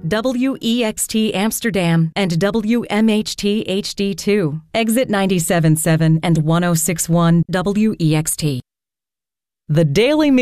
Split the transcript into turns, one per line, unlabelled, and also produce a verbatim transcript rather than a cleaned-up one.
W E X T Amsterdam and W M H T H D two, exit ninety-seven point seven and one oh six point one W E X T. The Daily